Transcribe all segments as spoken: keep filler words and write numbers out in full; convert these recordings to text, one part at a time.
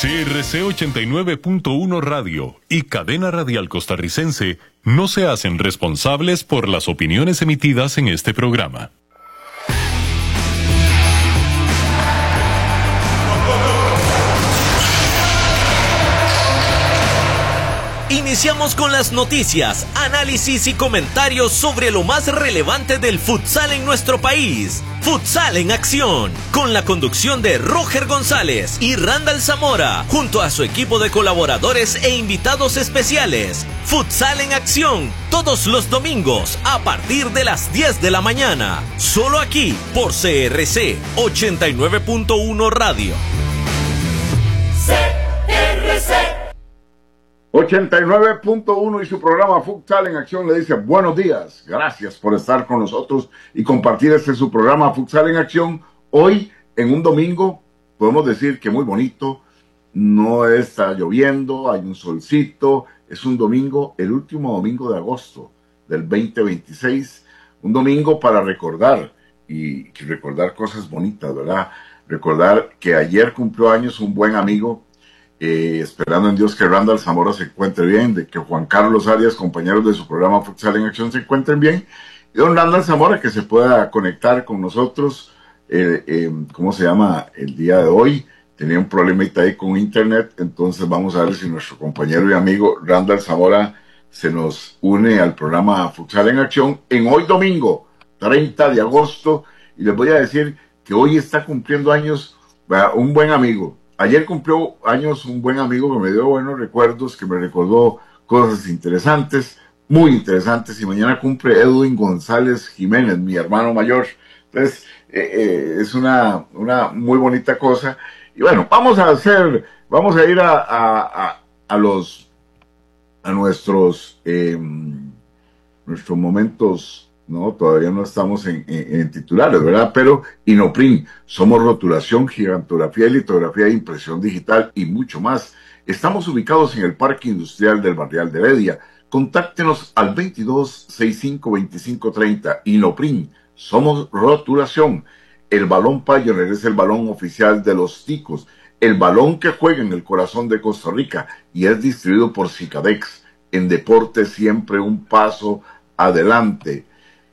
C R C ochenta y nueve punto uno Radio y Cadena Radial Costarricense no se hacen responsables por las opiniones emitidas en este programa. Iniciamos con las noticias, análisis y comentarios sobre lo más relevante del futsal en nuestro país. Futsal en Acción, con la conducción de Roger González y Randall Zamora, junto a su equipo de colaboradores e invitados especiales. Futsal en Acción, todos los domingos a partir de las diez de la mañana. Solo aquí por C R C ochenta y nueve punto uno Radio. C R C ochenta y nueve punto uno y su programa Futsal en Acción le dice buenos días, gracias por estar con nosotros y compartir este su programa Futsal en Acción. Hoy, en un domingo, podemos decir que muy bonito, no está lloviendo, hay un solcito, es un domingo, el último domingo de agosto del veinte veintiséis, un domingo para recordar y recordar cosas bonitas, ¿verdad? Recordar que ayer cumplió años un buen amigo. Eh, esperando en Dios que Randall Zamora se encuentre bien, de que Juan Carlos Arias, compañeros de su programa Futsal en Acción, se encuentren bien, y don Randall Zamora que se pueda conectar con nosotros, eh, eh, ¿cómo se llama? El día de hoy, tenía un problemita ahí con internet, entonces vamos a ver si nuestro compañero y amigo Randall Zamora se nos une al programa Futsal en Acción, en hoy domingo, treinta de agosto, y les voy a decir que hoy está cumpliendo años ¿verdad? Un buen amigo. Ayer cumplió años un buen amigo que me dio buenos recuerdos, que me recordó cosas interesantes, muy interesantes, y mañana cumple Edwin González Jiménez, mi hermano mayor. Entonces, eh, eh, es una, una muy bonita cosa. Y bueno, vamos a hacer, vamos a ir a, a, a, a los, a nuestros, eh, nuestros momentos. No, todavía no estamos en, en, en titulares, ¿verdad? Pero Inoprim, somos rotulación, gigantografía y litografía de impresión digital y mucho más. Estamos ubicados en el Parque Industrial del Barrial de Heredia. Contáctenos al veintidós sesenta y cinco veinticinco treinta. Inoprim, somos rotulación. El balón Pioneer es el balón oficial de los ticos, el balón que juega en el corazón de Costa Rica y es distribuido por Cicadex. En deporte siempre un paso adelante.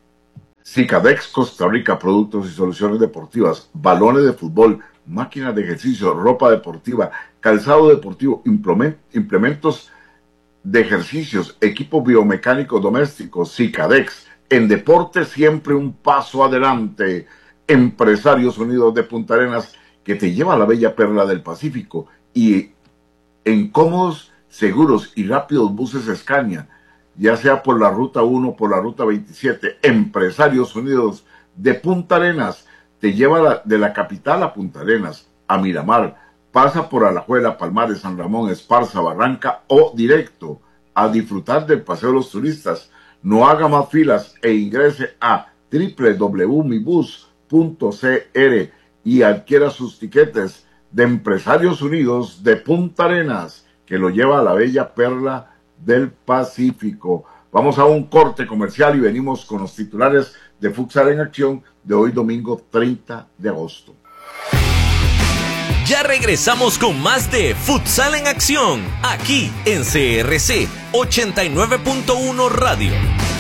Cicadex Costa Rica, productos y soluciones deportivas, balones de fútbol, máquinas de ejercicio, ropa deportiva, calzado deportivo, implementos de ejercicios, equipos biomecánicos domésticos. Cicadex, en deporte siempre un paso adelante. Empresarios Unidos de Punta Arenas, que te lleva a la bella perla del Pacífico, y en cómodos, seguros y rápidos buses Scania, ya sea por la ruta uno o por la ruta veintisiete, Empresarios Unidos de Punta Arenas, te lleva la, de la capital a Punta Arenas, a Miramar, pasa por Alajuela, Palmares, San Ramón, Esparza, Barranca o directo a disfrutar del paseo de los turistas. No haga más filas e ingrese a doble u doble u doble u punto mi bus punto c r y adquiera sus tiquetes de Empresarios Unidos de Punta Arenas, que lo lleva a la bella perla del Pacífico. Vamos a un corte comercial y venimos con los titulares de Futsal en Acción de hoy domingo treinta de agosto. Ya regresamos con más de Futsal en Acción, aquí en C R C ochenta y nueve punto uno Radio.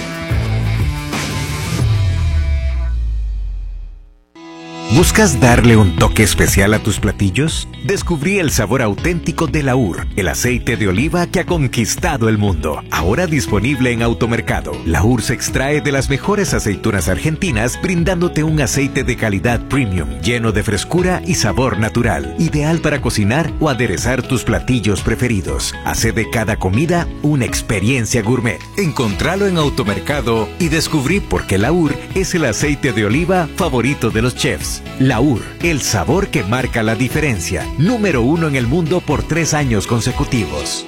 ¿Buscas darle un toque especial a tus platillos? Descubrí el sabor auténtico de Laur, el aceite de oliva que ha conquistado el mundo. Ahora disponible en Automercado. Laur se extrae de las mejores aceitunas argentinas, brindándote un aceite de calidad premium, lleno de frescura y sabor natural. Ideal para cocinar o aderezar tus platillos preferidos. Hace de cada comida una experiencia gourmet. Encontralo en Automercado y descubrí por qué Laur es el aceite de oliva favorito de los chefs. Laur, el sabor que marca la diferencia. Número uno en el mundo por tres años consecutivos.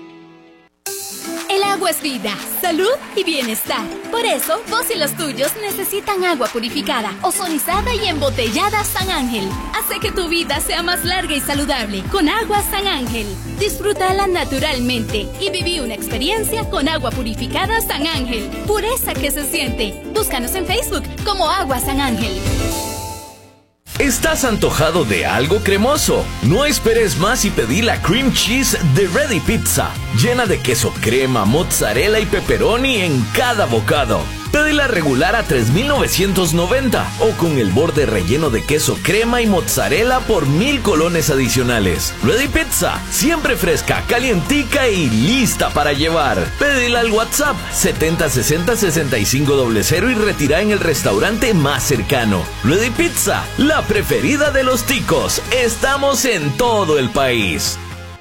El agua es vida, salud y bienestar. Por eso, vos y los tuyos necesitan agua purificada, ozonizada y embotellada San Ángel. Hace que tu vida sea más larga y saludable con agua San Ángel. Disfrútala naturalmente y viví una experiencia con agua purificada San Ángel. Pureza que se siente. Búscanos en Facebook como Agua San Ángel. ¿Estás antojado de algo cremoso? No esperes más y pedí la cream cheese de Ready Pizza, llena de queso crema, mozzarella y pepperoni en cada bocado. Pedila regular a tres mil novecientos noventa o con el borde relleno de queso crema y mozzarella por mil colones adicionales. Ready Pizza, siempre fresca, calientica y lista para llevar. Pedila al WhatsApp setenta sesenta sesenta y cinco cero cero y retira en el restaurante más cercano. Ready Pizza, la preferida de los ticos. Estamos en todo el país.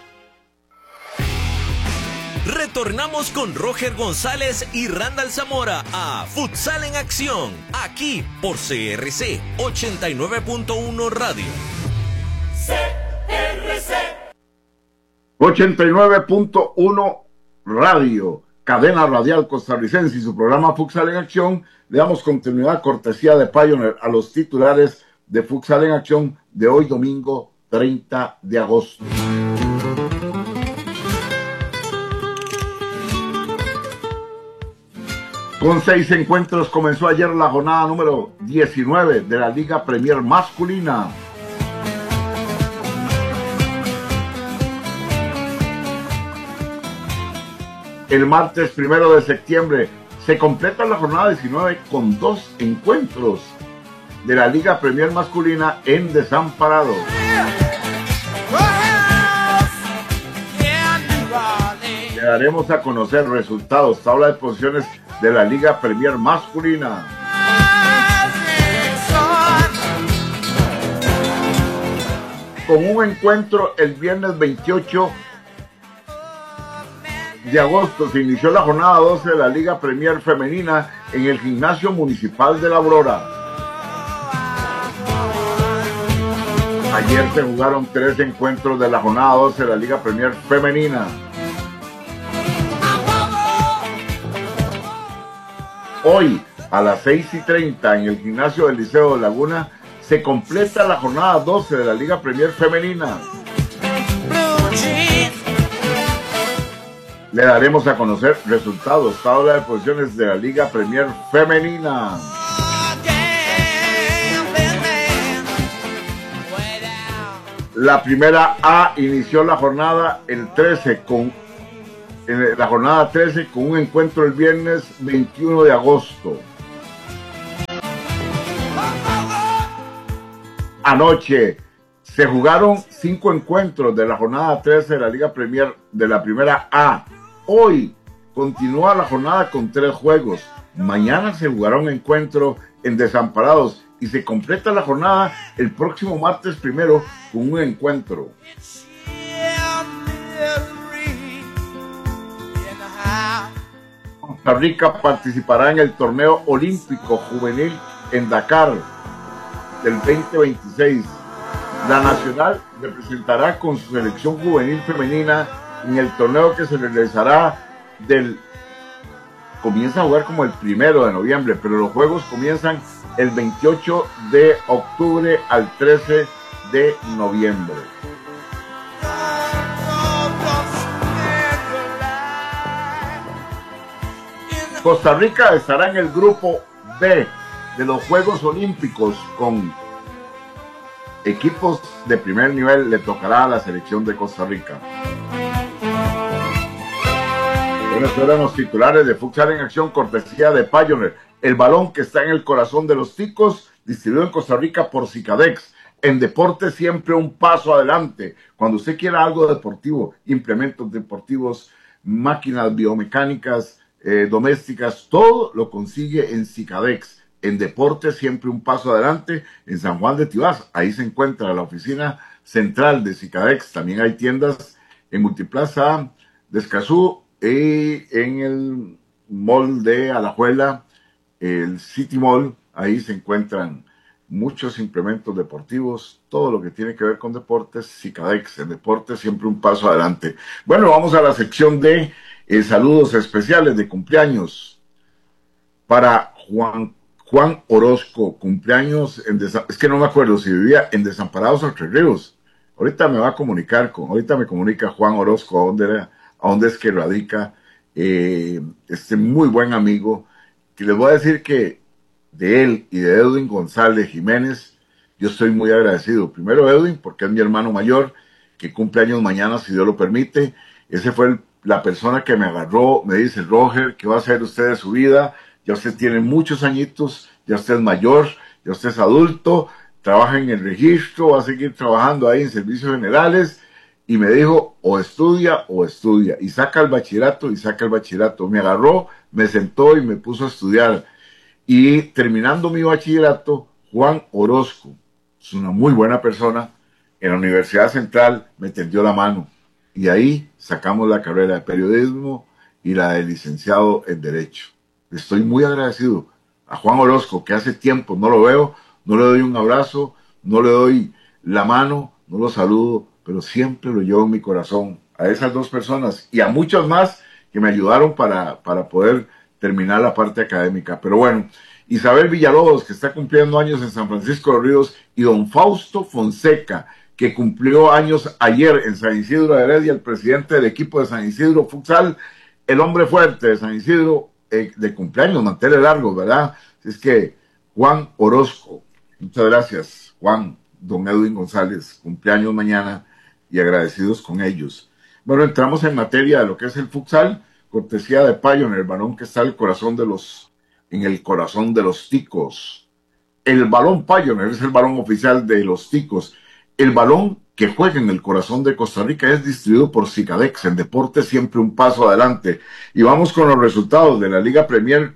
Retornamos con Roger González y Randall Zamora a Futsal en Acción, aquí por C R C ochenta y nueve punto uno Radio. C R C ochenta y nueve punto uno Radio, cadena radial costarricense y su programa Futsal en Acción. Le damos continuidad, cortesía de Pioneer, a los titulares de Futsal en Acción de hoy domingo treinta de agosto. Con seis encuentros comenzó ayer la jornada número diecinueve de la Liga Premier Masculina. El martes primero de septiembre se completa la jornada diecinueve con dos encuentros de la Liga Premier Masculina en Desamparados. Le daremos a conocer resultados, tabla de posiciones de la Liga Premier Masculina. Con un encuentro el viernes veintiocho de agosto se inició la jornada doce de la Liga Premier Femenina en el Gimnasio Municipal de La Aurora. Ayer se jugaron tres encuentros de la jornada doce de la Liga Premier Femenina. Hoy, a las seis y treinta, en el gimnasio del Liceo de Laguna, se completa la jornada doce de la Liga Premier Femenina. Le daremos a conocer resultados, tabla de posiciones de la Liga Premier Femenina. La primera A inició la jornada el trece con en la jornada trece con un encuentro el viernes veintiuno de agosto. Anoche se jugaron cinco encuentros de la jornada trece de la Liga Premier de la primera A. Hoy continúa la jornada con tres juegos. Mañana se jugará un encuentro en Desamparados y se completa la jornada el próximo martes primero con un encuentro. Costa Rica participará en el torneo olímpico juvenil en Dakar del veinte veintiséis. La nacional representará con su selección juvenil femenina en el torneo que se realizará del... Comienza a jugar como el primero de noviembre, pero los juegos comienzan el veintiocho de octubre al trece de noviembre. Costa Rica estará en el grupo B de los Juegos Olímpicos con equipos de primer nivel. Le tocará a la selección de Costa Rica. Bueno, estos eran los titulares de Futsal en Acción, cortesía de Pioneer, el balón que está en el corazón de los ticos, distribuido en Costa Rica por Cicadex. En deporte siempre un paso adelante. Cuando usted quiera algo deportivo, implementos deportivos, máquinas biomecánicas, eh, domésticas, todo lo consigue en Cicadex. En deporte siempre un paso adelante. En San Juan de Tibás, ahí se encuentra la oficina central de Cicadex. También hay tiendas en Multiplaza de Escazú y en el mall de Alajuela, el City Mall. Ahí se encuentran muchos implementos deportivos, todo lo que tiene que ver con deportes. Cicadex, en deporte siempre un paso adelante. Bueno, vamos a la sección de eh, saludos especiales de cumpleaños para Juan Juan Orozco, cumpleaños en Desa- es que no me acuerdo si vivía en Desamparados o Tres Ríos. Ahorita me va a comunicar con, ahorita me comunica Juan Orozco a dónde, a dónde es que radica, eh, este muy buen amigo, que les voy a decir que de él y de Edwin González Jiménez yo estoy muy agradecido. Primero Edwin, porque es mi hermano mayor, que cumple años mañana, si Dios lo permite. Ese fue el, la persona que me agarró, me dice, Roger, ¿qué va a hacer usted de su vida? Ya usted tiene muchos añitos, ya usted es mayor, ya usted es adulto, trabaja en el registro, va a seguir trabajando ahí en servicios generales. Y me dijo, o estudia o estudia, y saca el bachillerato y saca el bachillerato. Me agarró, me sentó y me puso a estudiar. Y terminando mi bachillerato, Juan Orozco, es una muy buena persona, en la Universidad Central me tendió la mano. Y ahí sacamos la carrera de periodismo y la de licenciado en Derecho. Estoy muy agradecido a Juan Orozco, que hace tiempo no lo veo, no le doy un abrazo, no le doy la mano, no lo saludo, pero siempre lo llevo en mi corazón, a esas dos personas y a muchas más que me ayudaron para, para poder terminar la parte académica. Pero bueno, Isabel Villalobos, que está cumpliendo años en San Francisco de los Ríos, y don Fausto Fonseca, que cumplió años ayer en San Isidro de Heredia, el presidente del equipo de San Isidro Futsal, el hombre fuerte de San Isidro, eh, de cumpleaños, manteles largos, ¿verdad? Es que Juan Orozco, muchas gracias, Juan, don Edwin González, cumpleaños mañana, y agradecidos con ellos. Bueno, entramos en materia de lo que es el futsal, cortesía de Pioneer, el balón que está en el corazón de los, en el corazón de los ticos. El balón Pioneer es el balón oficial de los ticos. El balón que juega en el corazón de Costa Rica es distribuido por Cicadex, el deporte siempre un paso adelante. Y vamos con los resultados de la Liga Premier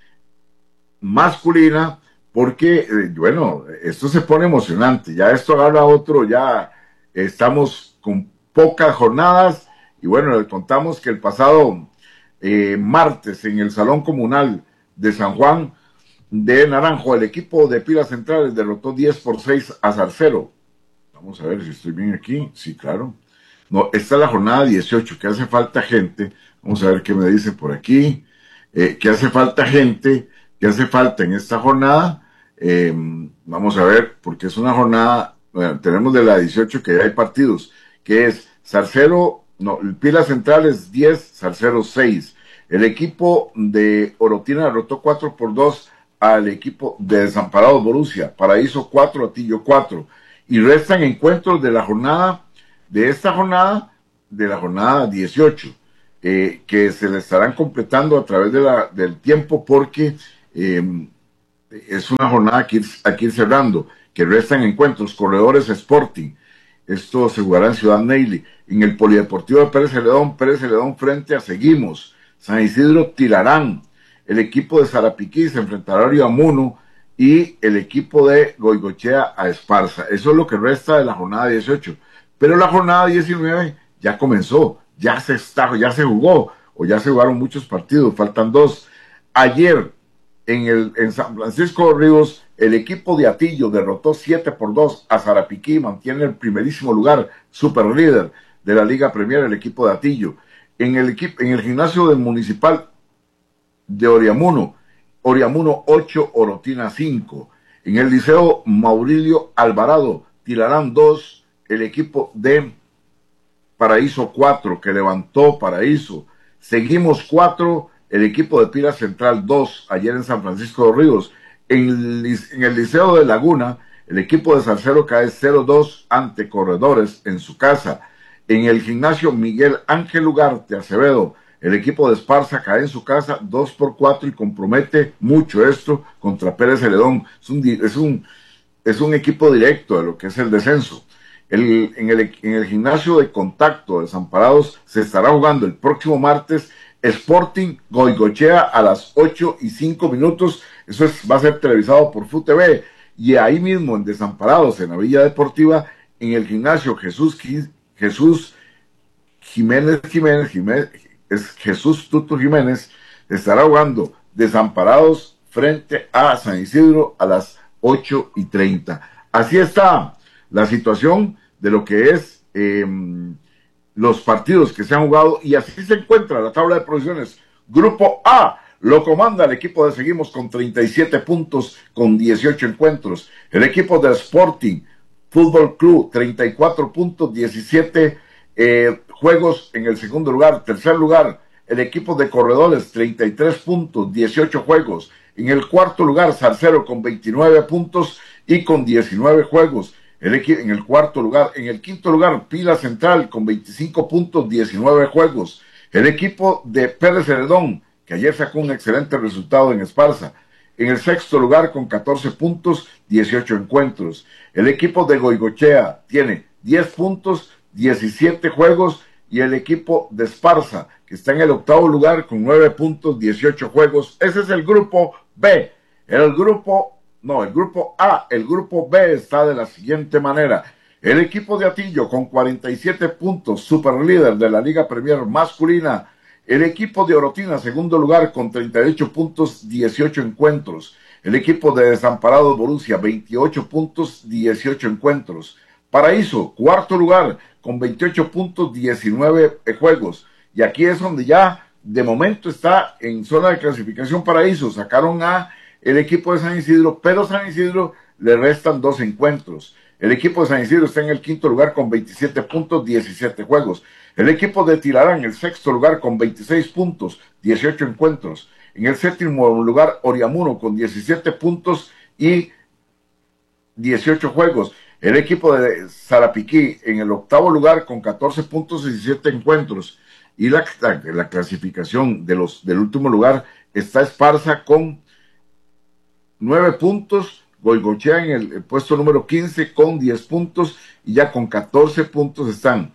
masculina, porque, eh, bueno, esto se pone emocionante. Ya esto agarra otro, ya estamos con pocas jornadas. Y bueno, les contamos que el pasado eh, martes en el Salón Comunal de San Juan de Naranjo, el equipo de Pilas Centrales derrotó diez por seis a Zarcero. Vamos a ver si estoy bien aquí. Sí, claro. No, esta es la jornada dieciocho, que hace falta gente. Vamos a ver qué me dicen por aquí. Eh, que hace falta gente, que hace falta en esta jornada. Eh, vamos a ver, porque es una jornada, bueno, tenemos de la dieciocho que ya hay partidos, que es Zarcero, no, Pilas Centrales diez, Zarcero seis. El equipo de Orotina derrotó cuatro por dos al equipo de Desamparados Borussia. Paraíso cuatro, Atillo cuatro. Y restan encuentros de la jornada, de esta jornada, de la jornada dieciocho, eh, que se le estarán completando a través de la, del tiempo, porque eh, es una jornada que ir, aquí ir cerrando, que restan encuentros. Corredores Sporting, esto se jugará en Ciudad Neily. En el Polideportivo de Pérez Celedón, Pérez Celedón frente a Seguimos. San Isidro Tilarán. El equipo de Sarapiquí se enfrentará a Oriamuno, y el equipo de Goigochea a Esparza. Eso es lo que resta de la jornada dieciocho. Pero la jornada diecinueve ya comenzó, ya se está, ya se jugó, o ya se jugaron muchos partidos, faltan dos. Ayer, en, el, en San Francisco de Ríos, el equipo de Atillo derrotó siete por dos a Sarapiquí, mantiene el primerísimo lugar, super líder de la Liga Premier, el equipo de Atillo. En el, equipo, en el gimnasio del Municipal de Oriamuno, Oriamuno ocho, Orotina cinco. En el Liceo Maurilio Alvarado, Tilarán dos, el equipo de Paraíso cuatro, que levantó Paraíso. Seguimos cuatro, el equipo de Pila Central dos, ayer en San Francisco de Ríos. En el, en el Liceo de Laguna, el equipo de Zarcero cae cero dos ante Corredores en su casa. En el gimnasio Miguel Ángel Ugarte Acevedo, el equipo de Esparza cae en su casa dos por cuatro y compromete mucho esto contra Pérez Celedón. Es un, es un, es un equipo directo de lo que es el descenso. El, en, el, en el gimnasio de Contacto de Desamparados se estará jugando el próximo martes Sporting Goigochea a las ocho y cinco minutos. Eso es, va a ser televisado por FUTV. Y ahí mismo en Desamparados, en la Villa Deportiva, en el gimnasio Jesús, Jesús Jiménez Jiménez Jiménez es Jesús Tuto Jiménez, estará jugando Desamparados frente a San Isidro a las ocho y treinta. Así está la situación de lo que es eh, los partidos que se han jugado, y así se encuentra la tabla de posiciones. Grupo A lo comanda el equipo de Seguimos con treinta y siete puntos con dieciocho encuentros. El equipo de Sporting Fútbol Club, treinta y cuatro puntos, diecisiete eh, juegos en el segundo lugar. Tercer lugar, el equipo de Corredores, treinta y tres puntos, dieciocho juegos. En el cuarto lugar, Zarcero con veintinueve puntos. y con diecinueve juegos. El equi- en el cuarto lugar, en el quinto lugar, Pila Central con veinticinco puntos, diecinueve juegos. El equipo de Pérez Celedón, que ayer sacó un excelente resultado en Esparza, en el sexto lugar con catorce puntos, dieciocho encuentros. El equipo de Goigochea tiene diez puntos, diecisiete juegos, y el equipo de Esparza, que está en el octavo lugar con nueve puntos, dieciocho juegos. Ese es el grupo B. El grupo, no, el grupo A, el grupo B está de la siguiente manera. El equipo de Atillo con cuarenta y siete puntos, super líder de la Liga Premier masculina. El equipo de Orotina, segundo lugar, con treinta y ocho puntos, dieciocho encuentros. El equipo de Desamparados Borussia, veintiocho puntos, dieciocho encuentros. Paraíso, cuarto lugar, con veintiocho puntos, diecinueve juegos. Y aquí es donde ya, de momento, está en zona de clasificación Paraíso. Sacaron a el equipo de San Isidro, pero San Isidro le restan dos encuentros. El equipo de San Isidro está en el quinto lugar con veintisiete puntos, diecisiete juegos. El equipo de Tilarán, el sexto lugar con veintiséis puntos, dieciocho encuentros. En el séptimo lugar, Oriamuno con diecisiete puntos y dieciocho juegos. El equipo de Sarapiquí en el octavo lugar con catorce puntos y diecisiete encuentros. Y la, la, la clasificación de los, del último lugar está Esparza con nueve puntos. Goigochea en el, el puesto número quince con diez puntos, y ya con catorce puntos están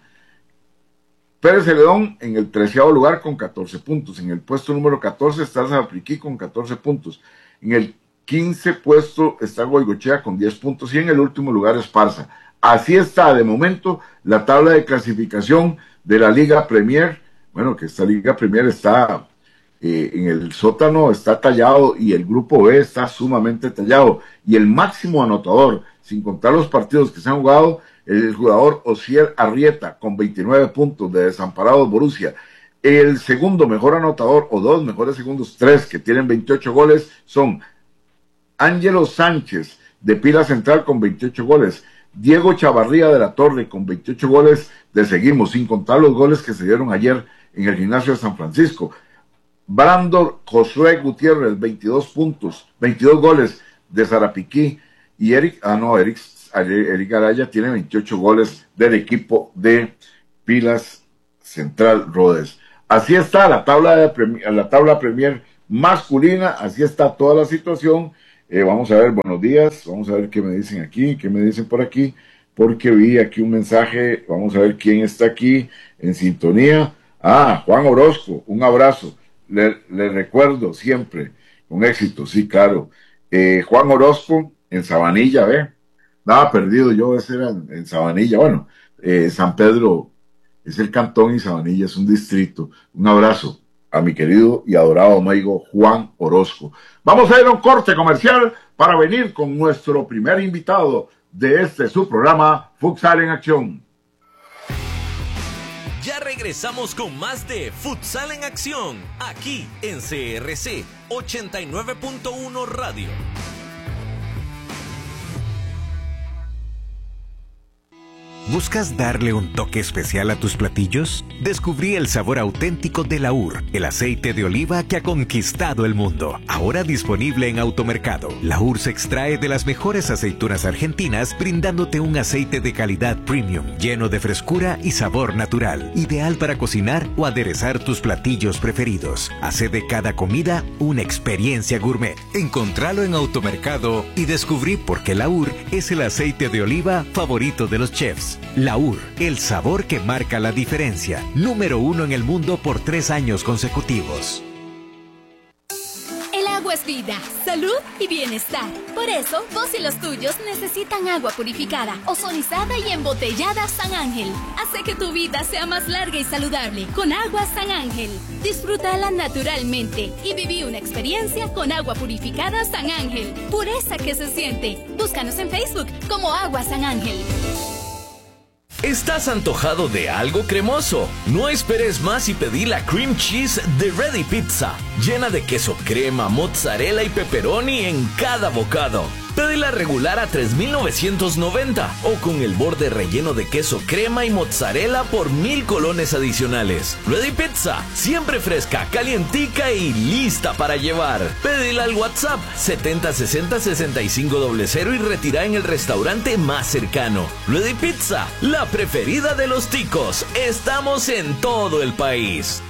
Pérez Celedón en el treceavo lugar con catorce puntos. En el puesto número catorce está Sarapiquí con catorce puntos. En el quince puesto está Goigochea con diez puntos, y en el último lugar Esparza. Así está de momento la tabla de clasificación de la Liga Premier. Bueno, que esta Liga Premier está eh, en el sótano, está tallado, y el grupo B está sumamente tallado. Y el máximo anotador, sin contar los partidos que se han jugado, el jugador Osier Arrieta con veintinueve puntos de Desamparados Borussia. El segundo mejor anotador, o dos mejores segundos, tres que tienen veintiocho goles, son Ángelo Sánchez de Pila Central con veintiocho goles, Diego Chavarría de la Torre con veintiocho goles de Seguimos, sin contar los goles que se dieron ayer en el gimnasio de San Francisco. Brandon Josué Gutiérrez, veintidós puntos, veintidós goles de Sarapiquí, y Eric, ah no, Eric, Eric Araya tiene veintiocho goles del equipo de Pilas Central Rodez. Así está la tabla de la tabla Premier masculina, así está toda la situación. Eh, vamos a ver, buenos días, vamos a ver qué me dicen aquí, qué me dicen por aquí, porque vi aquí un mensaje. Vamos a ver quién está aquí en sintonía. Ah, Juan Orozco, un abrazo, le, le recuerdo siempre, con éxito, sí, claro. Eh, Juan Orozco, en Sabanilla, ¿ve? Nada perdido, yo ese era en, en Sabanilla. Bueno, eh, San Pedro es el cantón y Sabanilla es un distrito. Un abrazo a mi querido y adorado amigo Juan Orozco. Vamos a ir a un corte comercial para venir con nuestro primer invitado de este su programa Futsal en Acción. Ya regresamos con más de Futsal en Acción, aquí en C R C ochenta y nueve punto uno Radio. ¿Buscas darle un toque especial a tus platillos? Descubrí el sabor auténtico de La U R, el aceite de oliva que ha conquistado el mundo. Ahora disponible en Automercado. La U R se extrae de las mejores aceitunas argentinas, brindándote un aceite de calidad premium, lleno de frescura y sabor natural. Ideal para cocinar o aderezar tus platillos preferidos. Hace de cada comida una experiencia gourmet. Encontralo en Automercado y descubrí por qué La U R es el aceite de oliva favorito de los chefs. La U R, el sabor que marca la diferencia. Número uno en el mundo por tres años consecutivos. El agua es vida, salud y bienestar. Por eso, vos y los tuyos necesitan agua purificada, ozonizada y embotellada San Ángel. Hace que tu vida sea más larga y saludable con agua San Ángel. Disfrútala naturalmente y viví una experiencia con agua purificada San Ángel. Pureza que se siente. Búscanos en Facebook como Agua San Ángel. ¿Estás antojado de algo cremoso? No esperes más y pedí la cream cheese de Ready Pizza, llena de queso crema, mozzarella y pepperoni en cada bocado. Pédela regular a tres mil novecientos noventa o con el borde relleno de queso crema y mozzarella por mil colones adicionales. Ready Pizza, siempre fresca, calientica y lista para llevar. Pédela al WhatsApp setenta sesenta sesenta y cinco cero cero y retira en el restaurante más cercano. Ready Pizza, la preferida de los ticos. Estamos en todo el país.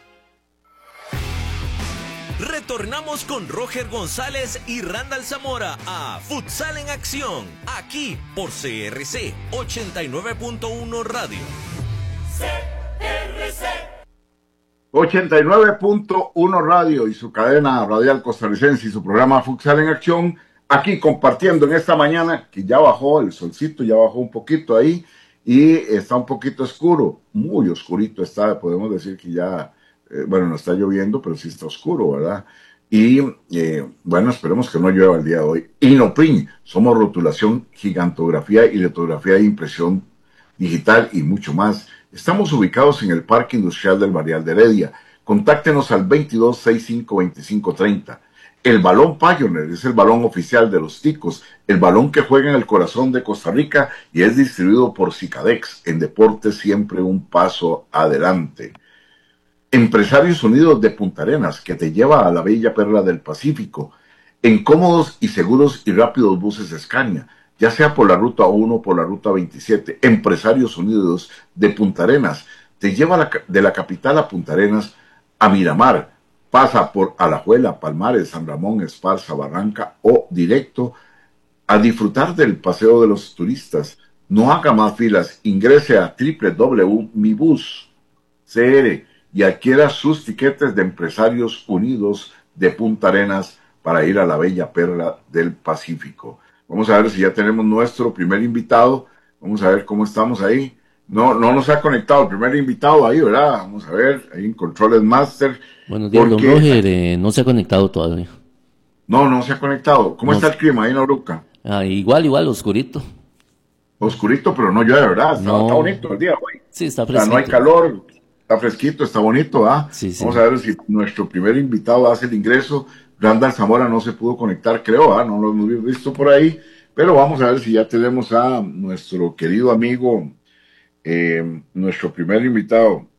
Retornamos con Roger González y Randall Zamora a Futsal en Acción, aquí por C R C ochenta y nueve punto uno Radio. C R C ochenta y nueve punto uno Radio y su cadena radial costarricense y su programa Futsal en Acción, aquí compartiendo en esta mañana que ya bajó el solcito, ya bajó un poquito ahí y está un poquito oscuro, muy oscurito está, podemos decir que ya... Eh, bueno, no está lloviendo, pero sí está oscuro, ¿verdad? Y, eh, bueno, esperemos que no llueva el día de hoy. Inoprim, somos rotulación, gigantografía y litografía de impresión digital y mucho más. Estamos ubicados en el Parque Industrial del Barrial de Heredia. Contáctenos al veintidós sesenta y cinco veinticinco treinta. El balón Pioneer es el balón oficial de los ticos, el balón que juega en el corazón de Costa Rica y es distribuido por Cicadex. En deporte siempre un paso adelante. Empresarios Unidos de Punta Arenas, que te lleva a la bella perla del Pacífico, en cómodos y seguros y rápidos buses Scania, ya sea por la ruta uno o por la ruta veintisiete. Empresarios Unidos de Punta Arenas, te lleva la, de la capital a Punta Arenas a Miramar, pasa por Alajuela, Palmares, San Ramón, Esparza, Barranca o directo a disfrutar del paseo de los turistas. No haga más filas, ingrese a doble u doble u doble u punto mi bus punto c r y adquiera sus tiquetes de Empresarios Unidos de Punta Arenas para ir a la bella perla del Pacífico. Vamos a ver si ya tenemos nuestro primer invitado. Vamos a ver cómo estamos ahí. No, no nos ha conectado el primer invitado ahí, ¿verdad? Vamos a ver, ahí en Controles Master. Buenos días, porque... don Roger, eh, no se ha conectado todavía. No, no se ha conectado. ¿Cómo no. está el clima ahí en Oruca? Ah, igual, igual, oscurito. Oscurito, pero no llueve, ¿verdad? Está, no. está bonito el día hoy. Sí, está fresquito. O sea, no hay calor. Está fresquito, está bonito, ¿ah? Sí, sí. Vamos a ver si nuestro primer invitado hace el ingreso. Randall Zamora no se pudo conectar, creo, ¿ah? No lo hemos visto por ahí, pero vamos a ver si ya tenemos a nuestro querido amigo, eh, nuestro primer invitado.